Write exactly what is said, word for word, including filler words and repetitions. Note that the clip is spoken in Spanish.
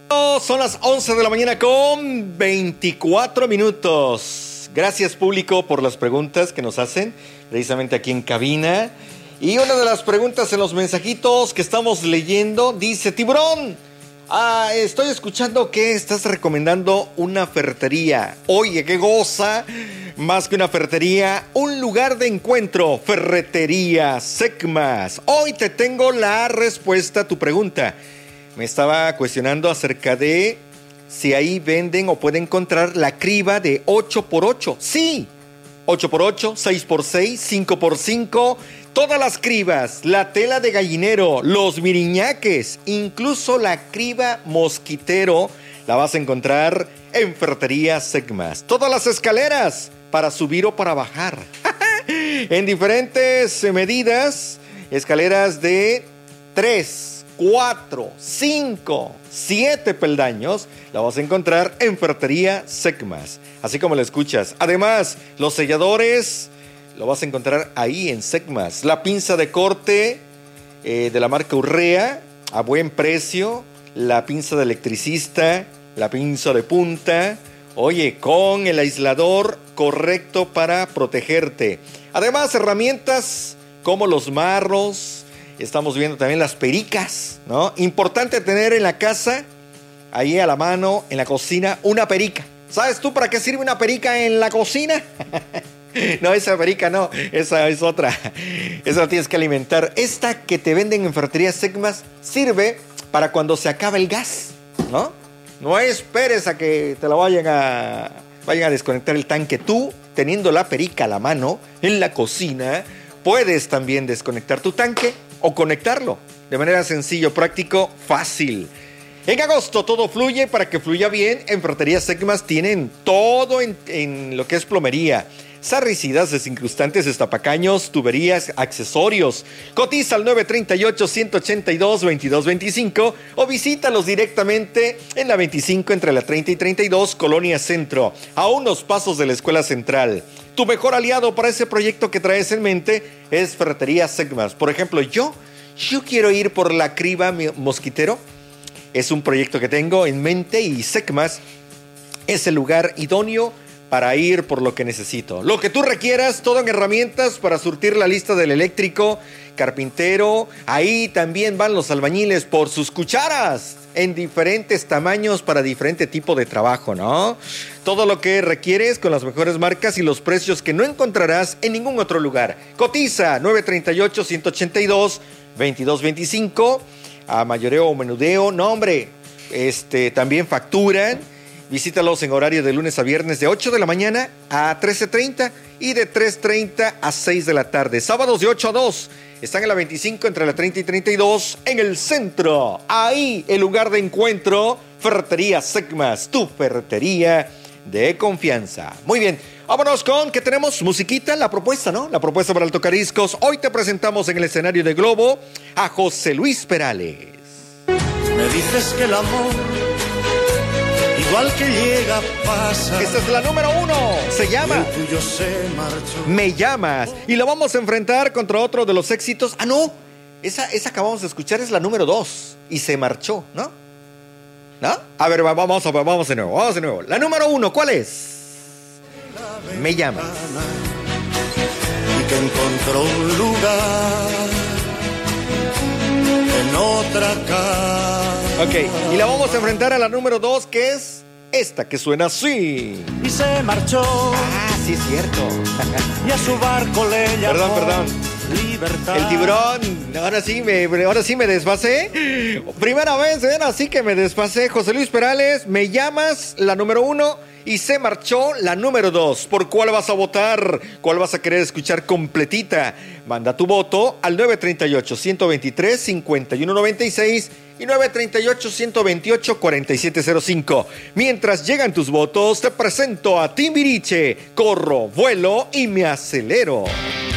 Son las once de la mañana con veinticuatro minutos. Gracias, público, por las preguntas que nos hacen precisamente aquí en cabina. Y una de las preguntas en los mensajitos que estamos leyendo dice: Tiburón, ah, estoy escuchando que estás recomendando una ferretería. Oye, qué goza, más que una ferretería, un lugar de encuentro, Ferretería Secmas. Hoy te tengo la respuesta a tu pregunta. Me estaba cuestionando acerca de si ahí venden o pueden encontrar la criba de ocho por ocho. Sí, ocho por ocho, seis por seis, cinco por cinco, todas las cribas, la tela de gallinero, los miriñaques, incluso la criba mosquitero, la vas a encontrar en Ferretería Secmas. Todas las escaleras para subir o para bajar, en diferentes medidas, escaleras de tres, cuatro, cinco, siete peldaños, la vas a encontrar en Ferretería Secmas, así como la escuchas. Además, los selladores lo vas a encontrar ahí en Secmas. La pinza de corte eh, de la marca Urrea a buen precio, la pinza de electricista, la pinza de punta, oye, con el aislador correcto para protegerte. Además, herramientas como los marros. Estamos viendo también las pericas, ¿no? Importante tener en la casa, ahí a la mano, en la cocina, una perica. ¿Sabes tú para qué sirve una perica en la cocina? No, esa perica no, esa es otra. Esa la tienes que alimentar. Esta que te venden en Ferretería Secmas sirve para cuando se acaba el gas, ¿no? No esperes a que te la vayan a, vayan a desconectar el tanque. Tú, teniendo la perica a la mano, en la cocina, puedes también desconectar tu tanque o conectarlo de manera sencillo, práctico, fácil. En agosto todo fluye. Para que fluya bien, en Ferretería Secmas tienen todo en, en lo que es plomería: sarricidas, desincrustantes, destapacaños, tuberías, accesorios. Cotiza al nueve tres ocho, uno ocho dos, veintidós veinticinco o visítalos directamente en la veinticinco entre la treinta y treinta y dos, Colonia Centro, a unos pasos de la Escuela Central. Tu mejor aliado para ese proyecto que traes en mente es Ferretería Secmas. Por ejemplo, yo, yo quiero ir por la criba mosquitero. Es un proyecto que tengo en mente y Secmas es el lugar idóneo para ir por lo que necesito. Lo que tú requieras, todo en herramientas para surtir la lista del eléctrico, carpintero. Ahí también van los albañiles por sus cucharas en diferentes tamaños para diferente tipo de trabajo, ¿no? Todo lo que requieres con las mejores marcas y los precios que no encontrarás en ningún otro lugar. Cotiza nueve tres ocho, uno ocho dos, veintidós veinticinco. A mayoreo o menudeo. No, hombre, este, también facturan. Visítalos en horario de lunes a viernes de ocho de la mañana a trece treinta y de tres treinta a seis de la tarde. Sábados de ocho a dos. Están en la veinticinco entre la treinta y treinta y dos en el centro. Ahí el lugar de encuentro, Ferretería Secmas, tu ferretería de confianza. Muy bien, vámonos con que tenemos musiquita, la propuesta, ¿no? La propuesta para el tocadiscos. Hoy te presentamos en el escenario de Globo a José Luis Perales. Me dices que el amor igual que llega, pasa. Esta es la número uno. Se llama El tuyo se marchó. Me llamas. Y lo vamos a enfrentar contra otro de los éxitos. Ah, no. Esa, esa acabamos de escuchar es la número dos. Y se marchó, ¿no? ¿No? A ver, vamos, vamos de nuevo. Vamos de nuevo. La número uno, ¿cuál es? Me llamas. Y que encontró un lugar en otra casa. Ok, y la vamos a enfrentar a la número dos, que es esta, que suena así. Y se marchó. Ah, sí es cierto. Y a su barco le llamó. Perdón, perdón. Libertad. El tiburón, ahora sí me, ahora sí me desfasé. Primera vez, ¿eh? Así que me desfasé. José Luis Perales, Me llamas, la número uno. Y se marchó, la número dos. ¿Por cuál vas a votar? ¿Cuál vas a querer escuchar completita? Manda tu voto al nueve tres ocho, uno dos tres, cinco uno nueve seis y nueve tres ocho, uno dos ocho, cuatro siete cero cinco. Mientras llegan tus votos, te presento a Timbiriche. Corro, vuelo y me acelero.